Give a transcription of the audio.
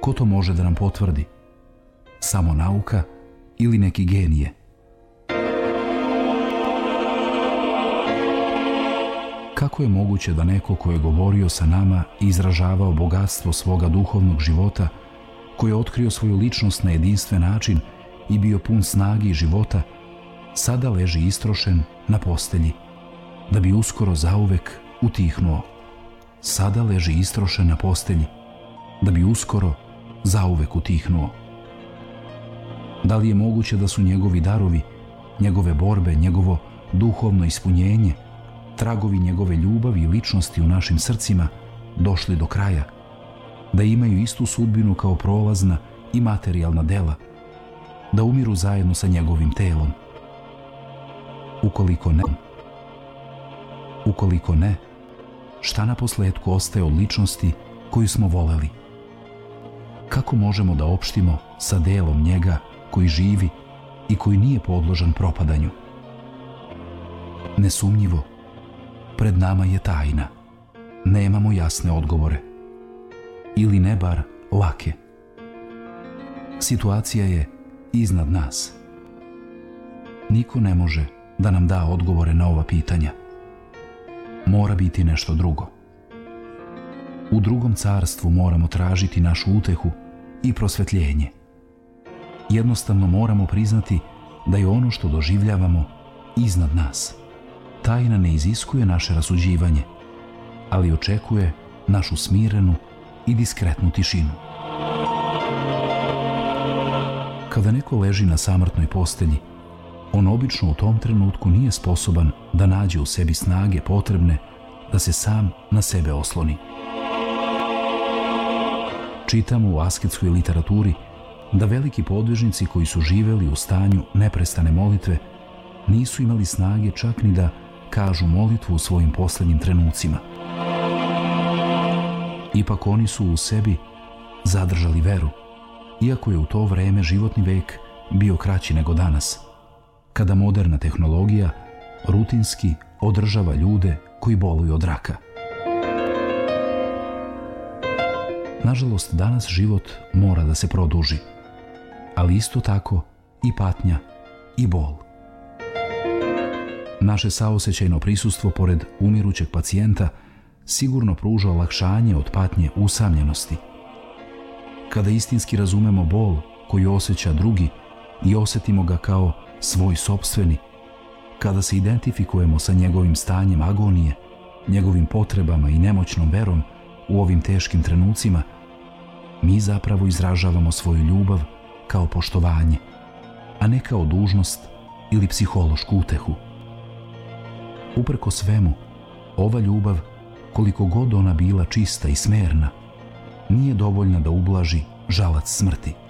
Ko to može da nam potvrdi? Samo nauka ili neki genije? Kako je moguće da neko ko je govorio sa nama i izražavao bogatstvo svoga duhovnog života, koji je otkrio svoju ličnost na jedinstven način i bio pun snage i života, sada leži istrošen na postelji, da bi uskoro zauvek utihnuo? Sada leži istrošen na postelji, da bi uskoro zauvek utihnuo. Da li je moguće da su njegovi darovi, njegove borbe, njegovo duhovno ispunjenje, tragovi njegove ljubavi i ličnosti u našim srcima došli do kraja, da imaju istu sudbinu kao prolazna i materijalna dela, da umiru zajedno sa njegovim telom? Ukoliko ne, šta na posledku ostaje od ličnosti koju smo voleli? Kako možemo da opštimo sa delom njega koji živi i koji nije podložan propadanju? Nesumnjivo, pred nama je tajna. Nemamo jasne odgovore. Ili ne bar lake. Situacija je iznad nas. Niko ne može da nam da odgovore na ova pitanja. Mora biti nešto drugo. U drugom carstvu moramo tražiti našu utehu i prosvetljenje. Jednostavno moramo priznati da je ono što doživljavamo iznad nas. Tajna ne iziskuje naše rasuđivanje, ali očekuje našu smirenu i diskretnu tišinu. Kada neko leži na samrtnoj postelji, on obično u tom trenutku nije sposoban da nađe u sebi snage potrebne da se sam na sebe osloni. Čitamo u asketskoj literaturi da veliki podvižnici koji su živeli u stanju neprestane molitve nisu imali snage čak ni da kažu molitvu u svojim poslednjim trenucima. Ipak oni su u sebi zadržali veru, iako je u to vreme životni vek bio kraći nego danas, kada moderna tehnologija rutinski održava ljude koji boluju od raka. Nažalost, danas život mora da se produži, ali isto tako i patnja i bol. Naše saosećajno prisustvo pored umirućeg pacijenta sigurno pruža olakšanje od patnje usamljenosti. Kada istinski razumemo bol koji osjeća drugi i osetimo ga kao svoj sopstveni, kada se identifikujemo sa njegovim stanjem agonije, njegovim potrebama i nemoćnom verom u ovim teškim trenucima, mi zapravo izražavamo svoju ljubav kao poštovanje, a ne kao dužnost ili psihološku utehu. Uprko svemu, ova ljubav, koliko god ona bila čista i smerna, nije dovoljna da ublaži žalac smrti.